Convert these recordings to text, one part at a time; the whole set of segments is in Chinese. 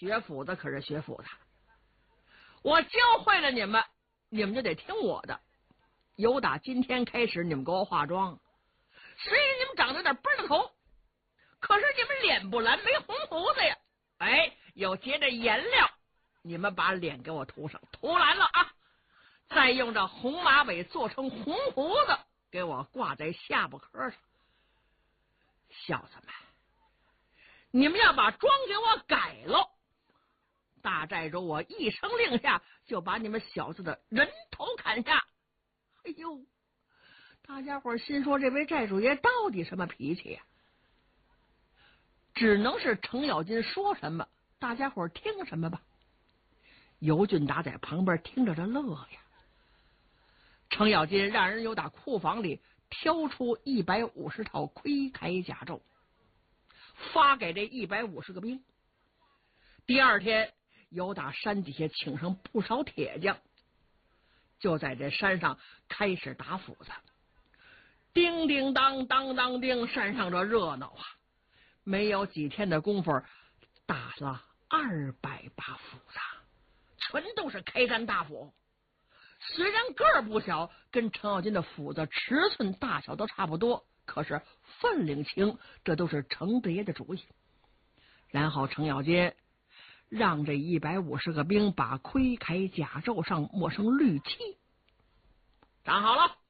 学府的可是学府的，我教会了你们，你们就得听我的。由打今天开始，你们给我化妆。虽然你们长得有点笨的头，可是你们脸不蓝，没红胡子呀。哎，有结着颜料，你们把脸给我涂上，涂蓝了啊！再用这红马尾做成红胡子，给我挂在下巴颏上。小子们，你们要把妆给我改喽！大寨主我一声令下，就把你们小子的人头砍下。哎呦，大家伙心说，这位寨主爷到底什么脾气呀？只能是程咬金说什么，大家伙听什么吧。尤俊达在旁边听着这乐呀。程咬金让人由打库房里挑出150套盔铠甲胄，发给这150个兵。第二天，由打山底下请上不少铁匠，就在这山上开始打斧子。叮叮当当当叮，山上这热闹啊！没有几天的功夫，打了200把斧子，全都是开山大斧。虽然个儿不小，跟程咬金的斧子尺寸大小都差不多，可是分量轻，这都是程德爷的主意。然后程咬金让这150个兵把盔铠甲胄上抹上绿漆。站好了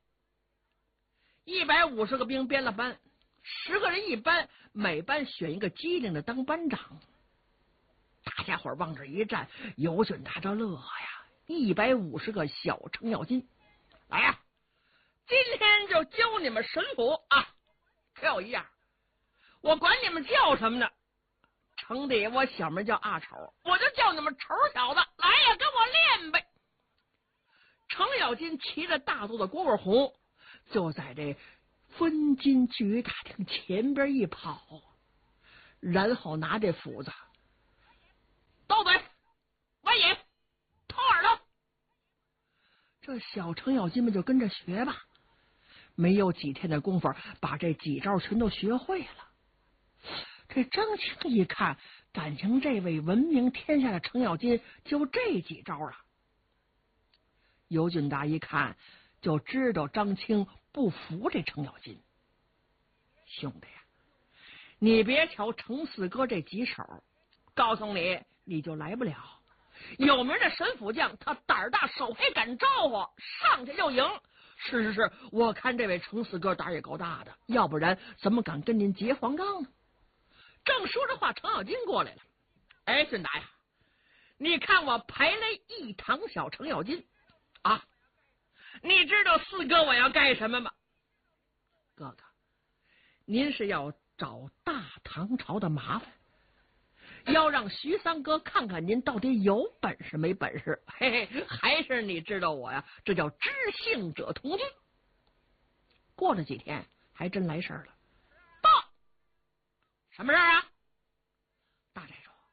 ，150个兵编了班，10个人一班，每班选一个机灵的当班长。大家伙往这一站，尤俊达着乐呀！150个小程咬金，来呀！今天就教你们神斧啊！可有一样，我管你们叫什么呢？程德爷我小名叫阿丑，我就叫你们丑小子，来呀，跟我练呗！程咬金骑着大肚的蝈蝈红，就在这分金局大厅前边一跑，然后拿这斧子刀嘴歪眼掏耳朵，这小程咬金们就跟着学吧。没有几天的功夫，把这几招全都学会了。这张青一看，感情这位闻名天下的程咬金就这几招了。尤俊达一看就知道张青不服这程咬金。兄弟呀，你别瞧程四哥这几手，告诉你，你就来不了。有名的神斧匠，他胆儿大，手还敢招呼，上去就赢。是，我看这位程四哥胆儿也够大的，要不然怎么敢跟您结黄杠呢？正说着话，程咬金过来了。哎，俊达呀，你看我排了一堂小程咬金啊！你知道四哥我要干什么吗？哥哥，您是要找大唐朝的麻烦，要让徐三哥看看您到底有本事没本事。嘿嘿，还是你知道我呀？这叫知性者同居。过了几天，还真来事儿了。报，什么事儿啊？大寨主，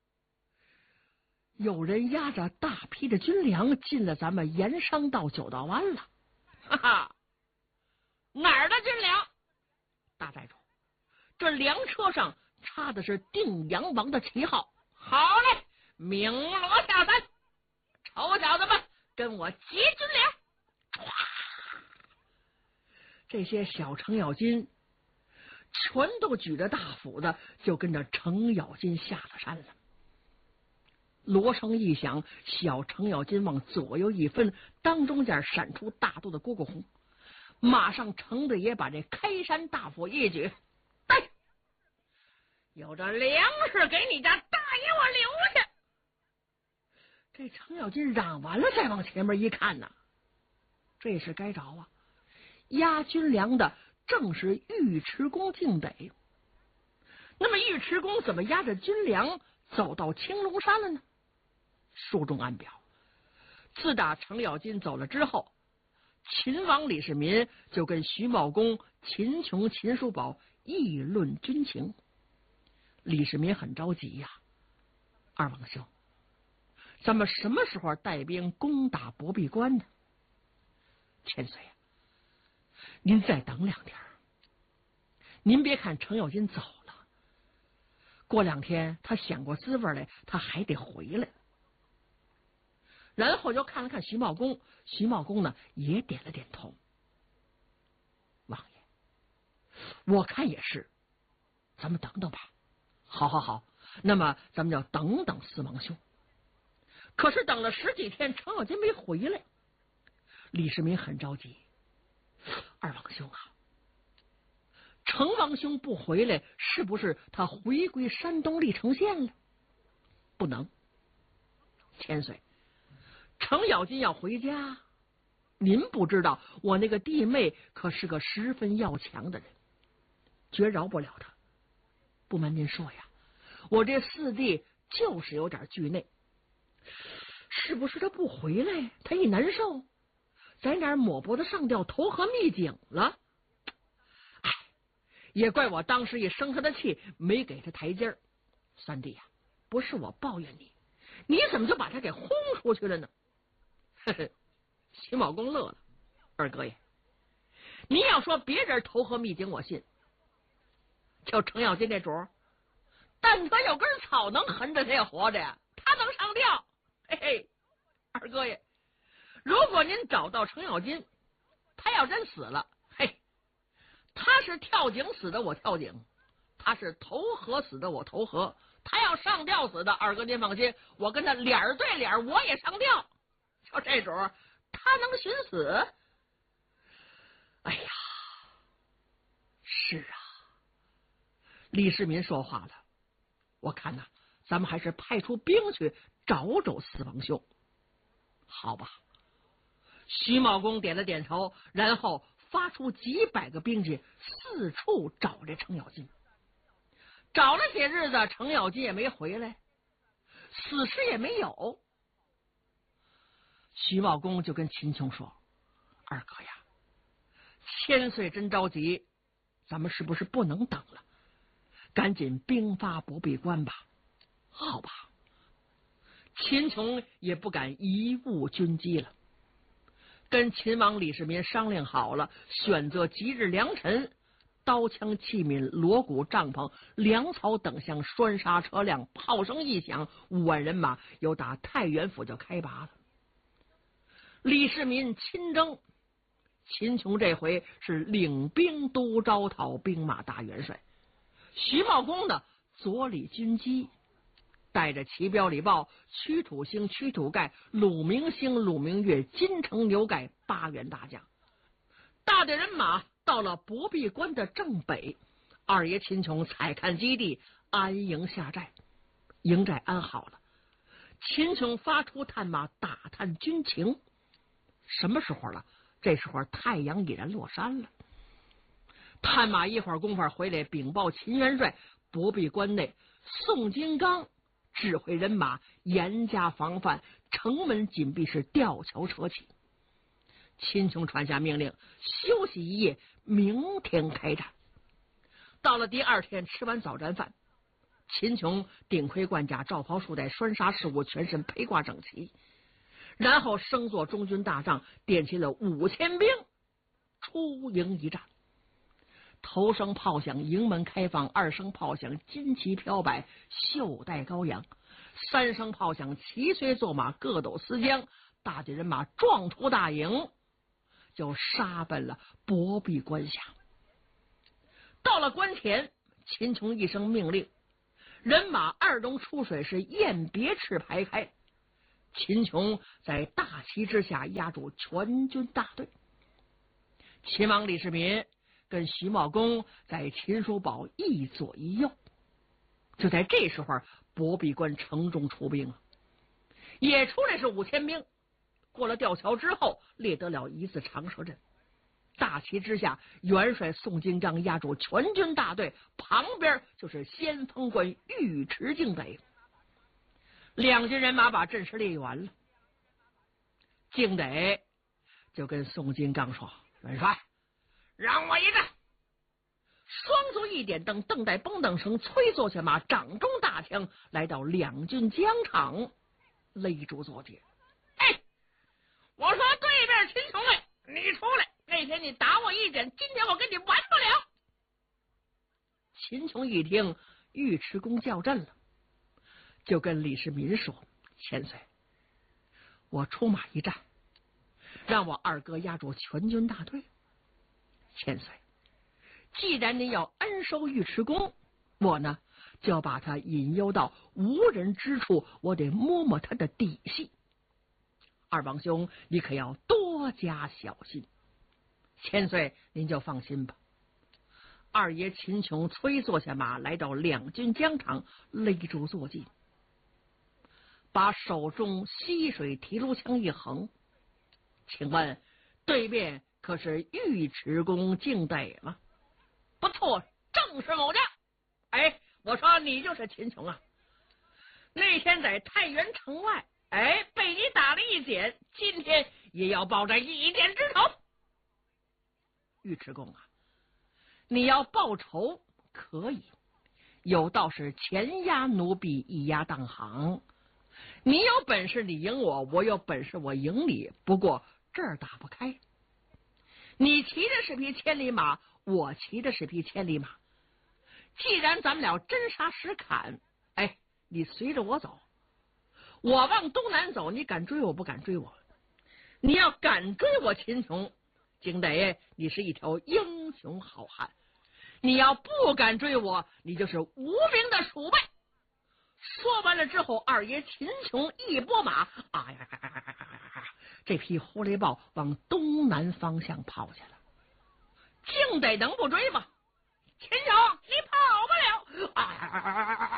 有人押着大批的军粮进了咱们盐商道9道湾了。哈哈，哪儿的军粮？大寨主，这粮车上插的是定阳王的旗号。好嘞，鸣锣下山，臭小子们，跟我劫军粮！这些小程咬金全都举着大斧子，就跟着程咬金下了山了。锣声一响，小程咬金往左右一分，当中间闪出大肚的蝈蝈红。马上程德爷把这开山大斧一举，哎，有这粮食给你家大爷我留下。这程咬金嚷完了，再往前面一看呐，这是该着啊！押军粮的正是尉迟恭敬得。那么尉迟恭怎么押着军粮走到青龙山了呢？书中暗表，自打程咬金走了之后，秦王李世民就跟徐茂公、秦琼、秦叔宝议论军情。李世民很着急呀，二王兄，咱们什么时候带兵攻打博壁关呢？千岁呀，您再等2天。您别看程咬金走了， 过2天他想过滋味来，他还得回来。然后就看了看徐茂公，徐茂公呢也点了点头。王爷，我看也是，咱们等等吧。好好好，那么咱们要等等四王兄。可是等了10几天，程咬金没回来，李世民很着急。二王兄啊，程王兄不回来，是不是他回归山东历城县了？不能，千岁，程咬金要回家，您不知道，我那个弟妹可是个十分要强的人，绝饶不了他。不瞒您说呀，我这4弟就是有点惧内，是不是他不回来，他一难受，在哪儿抹脖子上吊投河秘井了？哎，也怪我当时一生他的气，没给他台阶儿。三弟呀，不是我抱怨你，你怎么就把他给轰出去了呢？呵呵，徐茂公乐了。二哥爷，你要说别人投河秘井我信，就程咬金这主儿，但他有根草能横着他也活着呀，他能上吊。嘿嘿，二哥爷，如果您找到程咬金，他要真死了，嘿，他是跳井死的我跳井，他是投河死的我投河，他要上吊死的，二哥您放心，我跟他脸对脸，我也上吊。就这主儿，他能寻死？哎呀，是啊。李世民说话了，我看呐，咱们还是派出兵去找找四王兄。好吧。徐茂公点了点头，然后发出几百个兵去四处找这程咬金。找了些日子，程咬金也没回来，死尸也没有。徐茂公就跟秦琼说：“二哥呀，千岁真着急，咱们是不是不能等了？赶紧兵发不闭关吧。”好吧。秦琼也不敢贻误军机了，跟秦王李世民商量好了，选择吉日良辰，刀枪器皿、锣鼓帐篷、粮草等项拴杀车辆，炮声一响，5万人马又打太原府就开拔了。李世民亲征，秦琼这回是领兵督招讨兵马大元帅，徐茂公呢佐理军机，带着齐彪、李豹、屈土兴、屈土盖、鲁明星、鲁明月、金城牛盖8员大将，大队人马到了博壁关的正北。二爷秦琼采看基地，安营下寨，营寨安好了。秦琼发出探马打探军情。什么时候了？这时候太阳已然落山了。探马一会儿功夫回来禀报秦元帅，博壁关内宋金刚指挥人马严加防范，城门紧闭，是吊桥车起。秦琼传下命令，休息一夜，明天开战。到了第2天，吃完早战饭，秦琼顶盔贯甲，罩袍束带，拴纱饰物，全身披挂整齐，然后升坐中军大帐，点起了5000兵，出营一战。头声炮响，营门开放；2声炮响，旌旗飘摆，袖带高扬；3声炮响，骑随坐马，各斗丝缰。大队人马撞出大营，就杀奔了博壁关下。到了关前，秦琼一声命令，人马2龙出水，是雁别翅排开。秦琼在大旗之下压住全军大队。秦王李世民跟徐茂公在秦叔宝一左一右。就在这时候，博壁关城中出兵了，也出来是5000兵。过了吊桥之后，列得了一字长蛇阵。大旗之下，元帅宋金刚压住全军大队，旁边就是先锋官尉迟敬北。2军人马把阵势列完了，敬得就跟宋金刚说：“元帅，让我一战。”双足一点蹬，蹬带绷蹬绳，催坐下马，掌中大枪，来到2军疆场，勒住坐骑。哎，我说对面秦琼来，你出来！那天你打我一箭，今天我跟你完不了。秦琼一听， 尉迟恭叫阵了，就跟李世民说：“千岁，我出马一战，让我二哥压住全军大队。千岁，既然您要恩收尉迟恭，我呢就要把他引诱到无人之处，我得摸摸他的底细。二王兄，你可要多加小心。千岁，您就放心吧。”二爷秦琼催坐下马，来到两军疆场，勒住坐骑，把手中溪水提炉枪一横：“请问对面可是尉迟恭敬得吗？”“不错，正是某家。”“哎，我说你就是秦琼啊！那天在太原城外，被你打了一箭，今天也要报这一箭之仇。”“尉迟恭啊，你要报仇可以，有道是前压奴婢，一压当行。你有本事你赢我，我有本事我赢你，不过这儿打不开。你骑的是匹千里马，我骑的是匹千里马。既然咱们俩真杀实砍，你随着我走，我往东南走，你敢追我不敢追我？你要敢追我秦琼，景得你是一条英雄好汉；你要不敢追我，你就是无名的鼠辈。”说完了之后，二爷秦琼一拨马，这匹狐狸豹往东南方向跑去了。景得能不追吗？“秦琼，你跑不了！”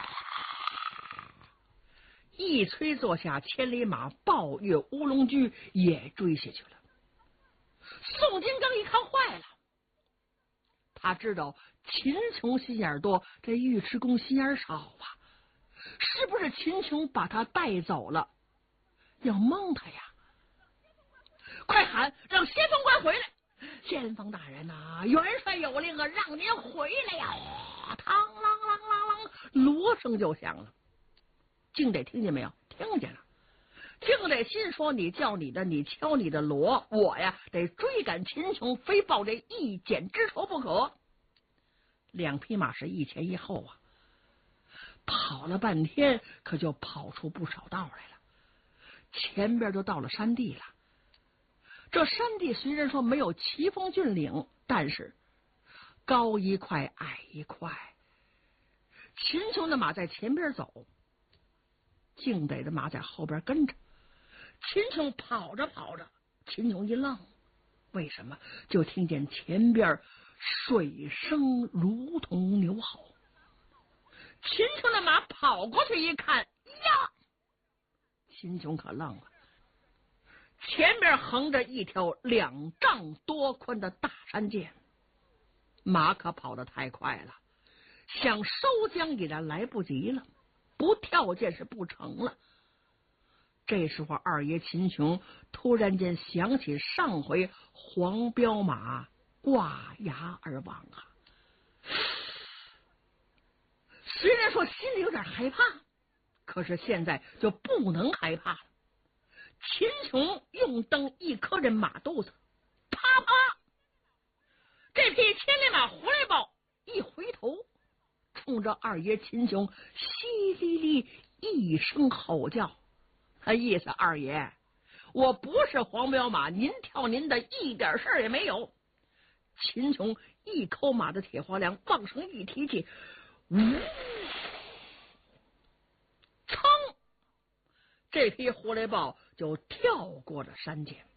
一催坐下，千里马抱月乌龙驹也追下去了。宋金刚一看坏了，他知道秦琼心眼多，这尉迟恭心眼少啊，是不是秦琼把他带走了，要蒙他呀？快喊让先锋官回来！先锋大人呐，元帅有令啊，让您回来呀！嘡啷啷啷啷，锣声就响了。景得听见没有？听见了。景得心说：“你叫你的，你敲你的锣，我呀得追赶秦琼，非报这一箭之仇不可。”两匹马是一前一后啊，跑了半天，可就跑出不少道来了。前边就到了山地了。这山地虽然说没有奇峰峻岭，但是高一块矮一块。秦琼的马在前边走，景得的马在后边跟着。秦琼跑着跑着，秦琼一愣，为什么？就听见前边水声如同牛吼。秦琼的马跑过去一看，呀！秦琼可愣了，前边横着一条2丈多宽的大山涧，马可跑得太快了，想收缰已然来不及了，不跳涧是不成了。这时候二爷秦琼突然间想起上回黄骠马挂崖而亡啊，虽然说心里有点害怕，可是现在就不能害怕了。秦琼用蹬一磕人马肚子，啪啪，这匹千里马狐狸豹一回头，冲着二爷秦琼淅沥沥一声吼叫。他意思：“二爷，我不是黄骠马，您跳您的，一点事儿也没有。”秦琼一抠马的铁花梁，往上一提起，噌，这匹狐狸豹就跳过了山涧。